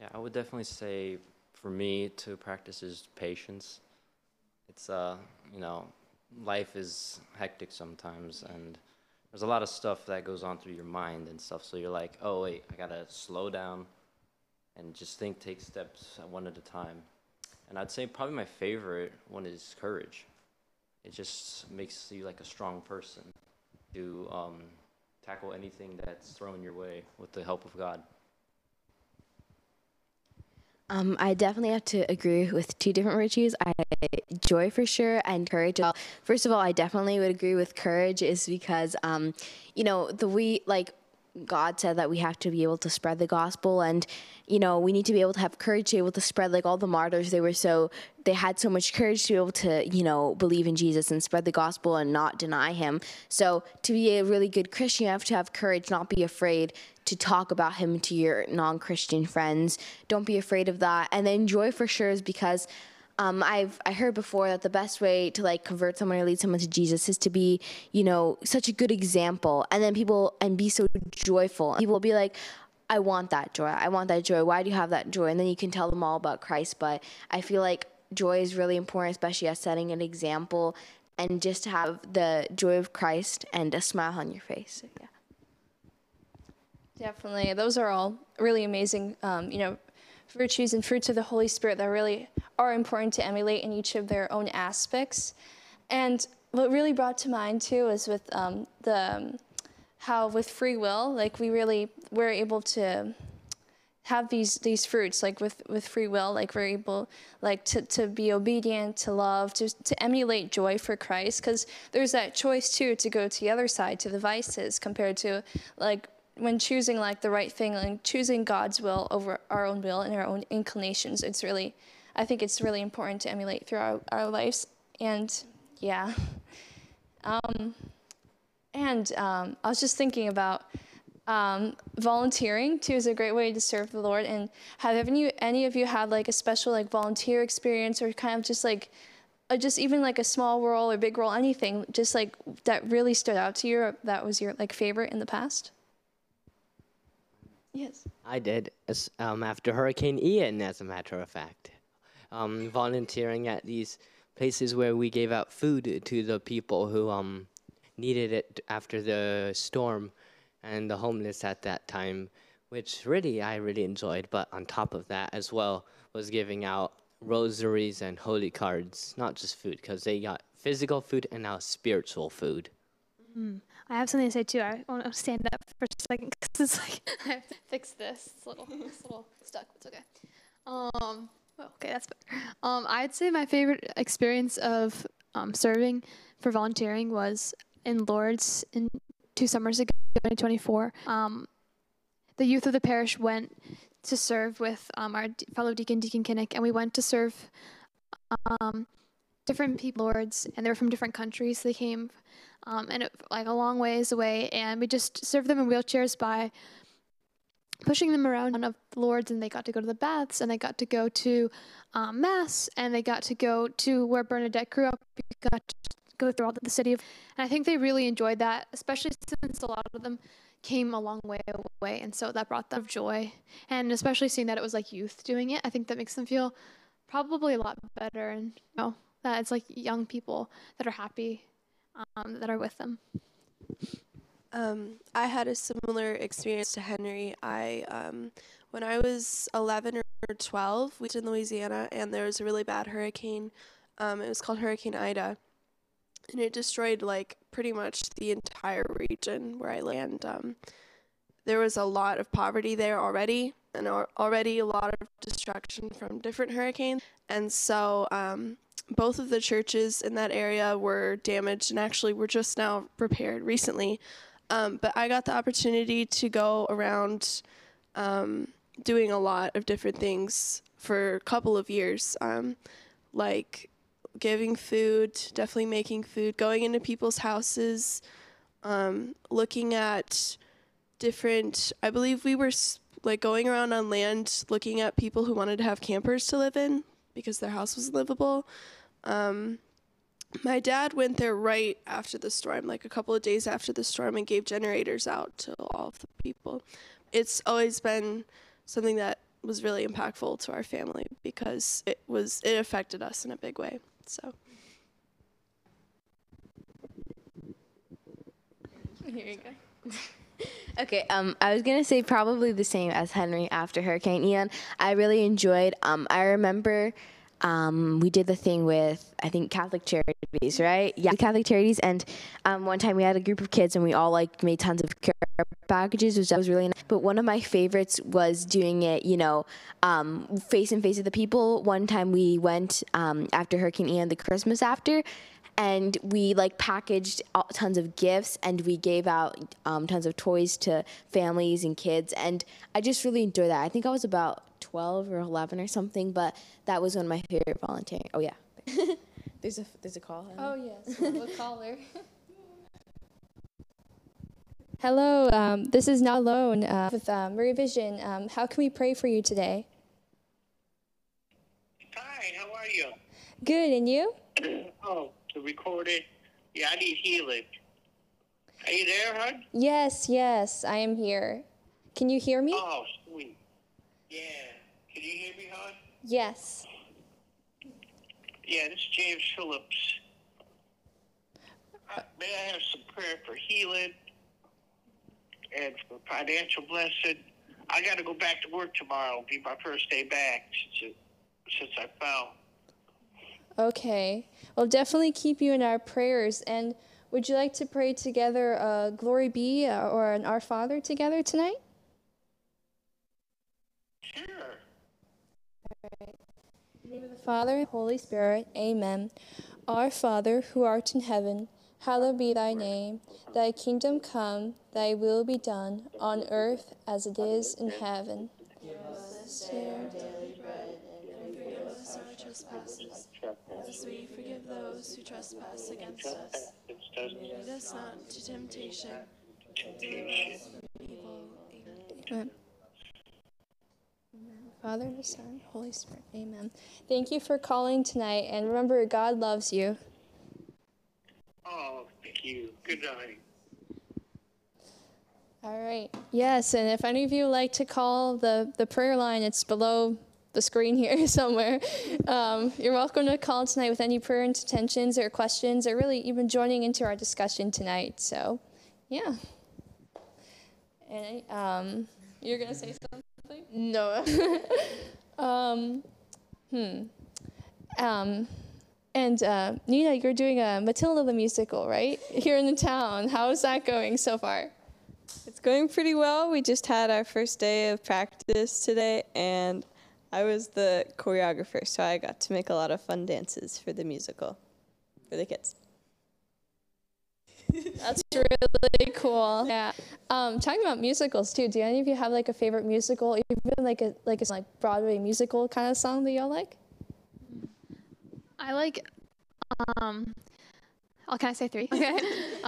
Yeah, I would definitely say for me to practice is patience. It's you know, life is hectic sometimes, and there's a lot of stuff that goes on through your mind and stuff. So you're like, oh wait, I gotta slow down and just think, take steps one at a time. And I'd say probably my favorite one is courage. It just makes you like a strong person to tackle anything that's thrown your way with the help of God. I definitely have to agree with two different virtues. Joy for sure and courage. Well, first of all, I definitely would agree with courage is because, God said that we have to be able to spread the gospel, and we need to be able to have courage to be able to spread, like all the martyrs. They had so much courage to be able to believe in Jesus and spread the gospel and not deny him. So to be a really good Christian, you have to have courage, not be afraid to talk about him to your non-Christian friends. Don't be afraid of that. And then joy for sure is because I heard before that the best way to like convert someone or lead someone to Jesus is to be, such a good example, and then be so joyful. People will be like, I want that joy. I want that joy. Why do you have that joy? And then you can tell them all about Christ. But I feel like joy is really important, especially as setting an example and just to have the joy of Christ and a smile on your face. So, yeah. Definitely. Those are all really amazing, virtues and fruits of the Holy Spirit that really are important to emulate in each of their own aspects. And what really brought to mind too is with how with free will, like we're able to have these fruits, like with free will, like we're able like to be obedient, to love, to emulate joy for Christ, because there's that choice too to go to the other side, to the vices, compared to like when choosing like the right thing, like choosing God's will over our own will and our own inclinations. I think it's really important to emulate through our lives. And yeah. I was just thinking about volunteering too is a great way to serve the Lord. And have any of you had like a special like volunteer experience, or kind of just like just even like a small role or big role, anything just like that really stood out to you, or that was your like favorite in the past? Yes. I did, after Hurricane Ian, as a matter of fact. Volunteering at these places where we gave out food to the people who needed it after the storm and the homeless at that time, which I really enjoyed. But on top of that as well was giving out rosaries and holy cards, not just food, because they got physical food and now spiritual food. Mm-hmm. I have something to say too. I want to stand up for a second because it's like I have to fix this. It's a little stuck. It's okay. Okay, that's better. I'd say my favorite experience of serving for volunteering was in Lourdes in 2 summers ago, 2024. The youth of the parish went to serve with our fellow deacon, Deacon Kinnick, and we went to serve different people, Lourdes, and they were from different countries. They came like a long ways away, and we just served them in wheelchairs by pushing them around one of the Lourdes, and they got to go to the baths, and they got to go to Mass, and they got to go to where Bernadette grew up. We got to go through all the city and I think they really enjoyed that, especially since a lot of them came a long way away, and so that brought them joy, and especially seeing that it was like youth doing it, I think that makes them feel probably a lot better, and that it's like young people that are happy that are with them. I had a similar experience to Henry. When I was 11 or 12, we was in Louisiana, and there was a really bad hurricane. It was called Hurricane Ida, and it destroyed like pretty much the entire region where I land. There was a lot of poverty there already, and already a lot of destruction from different hurricanes, and so both of the churches in that area were damaged, and actually were just now repaired recently. But I got the opportunity to go around doing a lot of different things for a couple of years, like giving food, definitely making food, going into people's houses, looking at different, I believe we were like going around on land looking at people who wanted to have campers to live in because their house was livable. My dad went there right after the storm, like a couple of days after the storm, and gave generators out to all of the people. It's always been something that, was really impactful to our family because it affected us in a big way. So. Here you go. Okay, I was gonna say probably the same as Henry after Hurricane Ian. I really enjoyed. I remember we did the thing with, I think, Catholic Charities, right? Yeah, Catholic Charities. And one time we had a group of kids and we all like made tons of care packages, which was really nice. But one of my favorites was doing it, face and face with the people. One time we went after Hurricane Ian, the Christmas after, and we like packaged tons of gifts and we gave out tons of toys to families and kids. And I just really enjoyed that. I think I was about 12 or 11 or something, but that was one of my favorite volunteering. Oh yeah, there's a call. Oh yes, we'll call her. Hello, this is Not Alone with Marie Vision. How can we pray for you today? Hi, how are you? Good, and you? Oh, the recorded. Yeah, I need healing. Are you there, hon? Yes, I am here. Can you hear me? Oh, sweet. Yeah. Can you hear me, hon? Yes. Yeah, this is James Phillips. May I have some prayer for healing and for financial blessing? I got to go back to work tomorrow. It'll be my first day back since I fell. Okay. We'll definitely keep you in our prayers. And would you like to pray together Glory Be or an Our Father together tonight? Sure. In the name of the Father, and Holy Spirit, amen. Our Father, who art in heaven, hallowed be thy name. Thy kingdom come, thy will be done, on earth as it is in heaven. Give us this day our daily bread, and forgive us our trespasses, as we forgive those who trespass against us. Lead us not into temptation, but deliver us from evil. Amen. Amen. Father, the Son, Holy Spirit, amen. Thank you for calling tonight, and remember, God loves you. Oh, thank you. Good night. All right. Yes, and if any of you like to call the prayer line, it's below the screen here somewhere. You're welcome to call tonight with any prayer intentions or questions, or really even joining into our discussion tonight. So, yeah. And you're gonna say something? No. And Nina, you're doing a Matilda the musical, right? Here in the town. How is that going so far? It's going pretty well. We just had our first day of practice today, and I was the choreographer, so I got to make a lot of fun dances for the musical, for the kids. That's really cool. Yeah. Talking about musicals too. Do any of you have like a favorite musical, even like a Broadway musical kind of song that y'all like? I like, can I say three? Okay.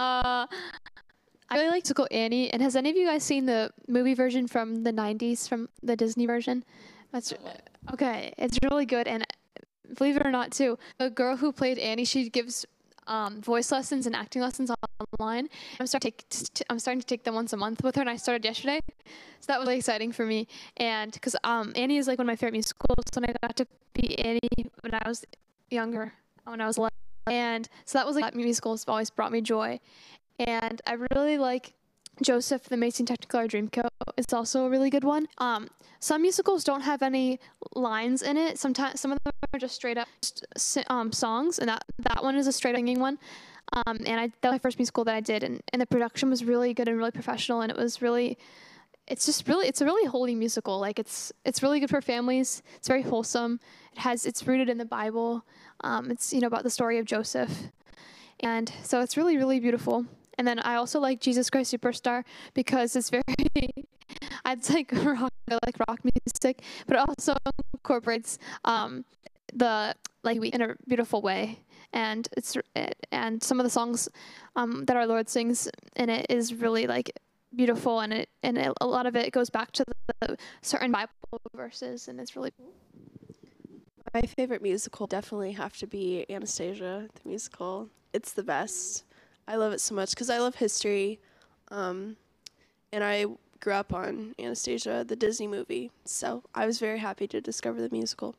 I really like musical Annie. And has any of you guys seen the movie version from the 90s, from the Disney version? That's okay. It's really good. And believe it or not, too, the girl who played Annie, she gives voice lessons and acting lessons online. I'm starting to take them once a month with her, and I started yesterday. So that was really exciting for me. And because Annie is like one of my favorite musicals, and I got to be Annie when I was younger, when I was 11. And so that was like, that musical has always brought me joy. And I really like Joseph, the Amazing Technicolor Dreamcoat. It's also a really good one. Some musicals don't have any lines in it. Sometimes some of them are just straight up songs, and that one is a straight up singing one. And that was my first musical that I did, and the production was really good and really professional, and it's a really holy musical. Like it's really good for families. It's very wholesome. It's rooted in the Bible. It's about the story of Joseph, and so it's really, really beautiful. And then I also like Jesus Christ Superstar because it's very, it's like rock, I like rock music, but it also incorporates the in a beautiful way. And and some of the songs that our Lord sings in it is really like beautiful, and a lot of it goes back to the certain Bible verses, and it's really cool. My favorite musical definitely have to be Anastasia, the musical. It's the best. I love it so much because I love history, and I grew up on Anastasia, the Disney movie. So I was very happy to discover the musical.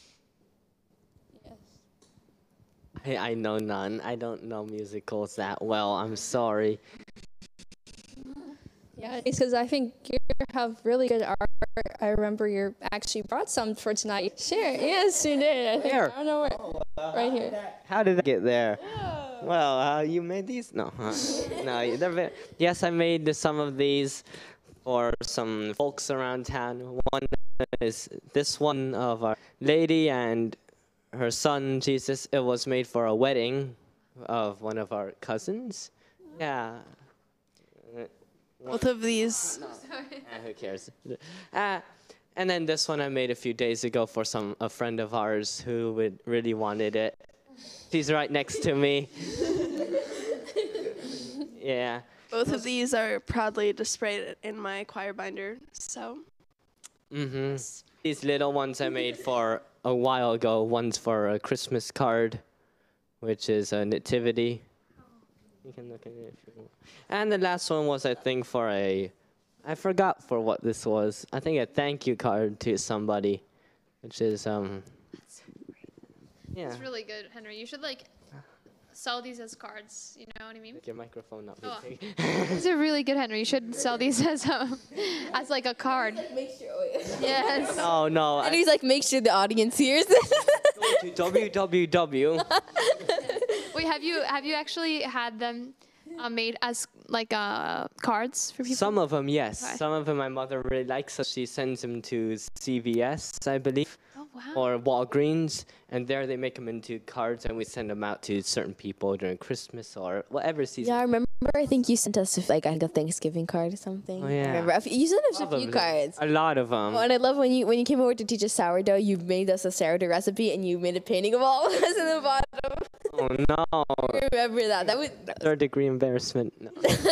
I know none. I don't know musicals that well. I'm sorry. Yeah, it's because I think you have really good art. I remember you actually brought some for tonight. Share. Yes, you did. I think. Here. I don't know where. Right here. How did I get there? Well, you made these? No. No, yes, I made some of these for some folks around town. One is this one of Our Lady and her son, Jesus. It was made for a wedding of one of our cousins. Yeah. Both of these. Who cares? And then this one I made a few days ago for a friend of ours who really wanted it. She's right next to me. Yeah. Both of these are proudly displayed in my choir binder. So. These little ones I made for a while ago. One's for a Christmas card, which is a nativity. You can look at it if you want. And the last one was, I think, for I forgot for what this was. I think a thank you card to somebody, which is, yeah. It's really good, Henry. You should sell these as cards. You know what I mean? Make your microphone not Oh. big. These are really good, Henry. You should sell these as like a card. Yes. Oh no! And he's like, make sure the audience hears. Go to www. Wait, have you actually had them made as cards for people? Some of them, yes. Okay. Some of them my mother really likes, so she sends them to CVS, I believe. Oh wow. Or Walgreens, and there they make them into cards, and we send them out to certain people during Christmas or whatever season. Yeah, I remember. I think you sent us a Thanksgiving card or something. Oh, yeah. I remember. You sent us a few cards. A lot of them. Oh, and I love when you came over to teach us sourdough. You made us a sourdough recipe, and you made a painting of all of us in the bottom. Oh no! I remember that. That was Third-degree embarrassment. No.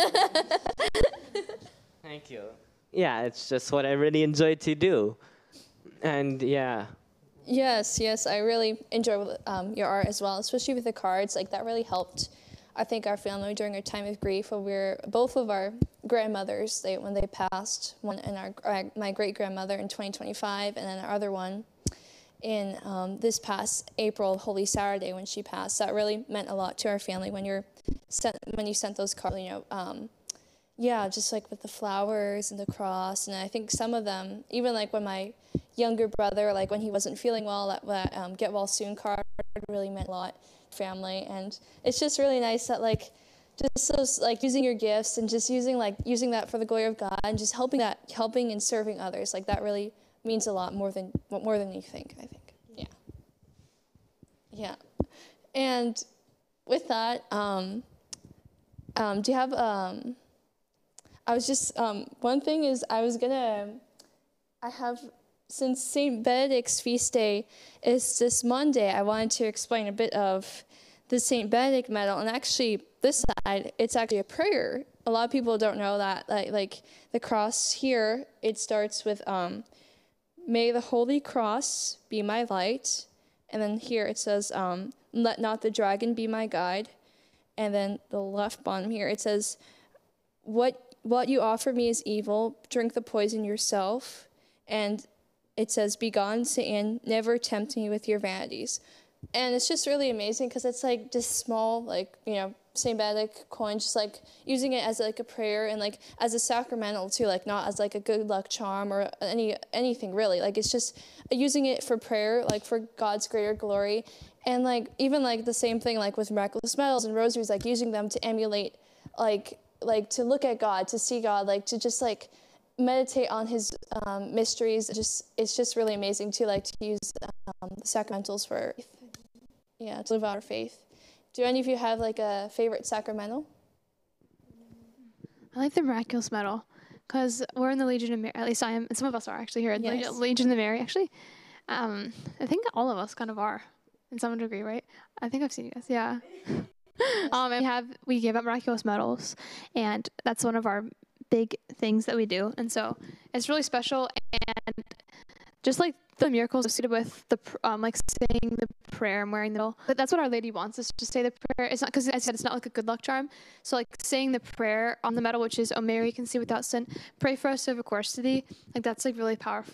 Thank you. Yeah, it's just what I really enjoy to do, and yeah. Yes, I really enjoy your art as well, especially with the cards. Like that really helped, I think, our family during our time of grief. When both of our grandmothers, when they passed, one and my great grandmother in 2025, and then our other one in this past April, Holy Saturday, when she passed. That really meant a lot to our family when you sent those cards. Yeah, just like with the flowers and the cross, and I think some of them, even like when my younger brother, like when he wasn't feeling well, that get well soon card really meant a lot to family, and it's just really nice that just those using your gifts and just using that for the glory of God and just helping and serving others, that really means a lot more than you think, I think. Yeah. And with that, do you have I was just, one thing is since St. Benedict's feast day is this Monday, I wanted to explain a bit of the St. Benedict medal. And actually, this side, it's actually a prayer. A lot of people don't know that. Like the cross here, it starts with, may the Holy Cross be my light. And then here it says, let not the dragon be my guide. And then the left bottom here, it says, what you offer me is evil, drink the poison yourself. And it says, begone, Satan, never tempt me with your vanities. And it's just really amazing because it's just small, St. Benedict coin, just using it as a prayer and as a sacramental too, not as a good luck charm or anything really. It's just using it for prayer, for God's greater glory. And even the same thing with miraculous medals and rosaries, using them to emulate, to look at God, to see God, to just meditate on his mysteries. It's just really amazing to use the sacramentals for to live out our faith. Do any of you have a favorite sacramental? I like the miraculous medal because we're in the Legion of Mary. At least I am, and some of us are actually here in the Yes. Legion of Mary. Actually, I think all of us kind of are in some degree, right? I think I've seen you guys. Yeah. And we give out miraculous medals, and that's one of our big things that we do. And so it's really special, and just the miracles associated with the like saying the prayer and wearing the medal. But that's what Our Lady wants us to say the prayer. It's not, because I said it's not like a good luck charm. So like saying the prayer on the medal, which is, "O Mary, conceived without sin, pray for us who have recourse to thee." Like that's like really powerful.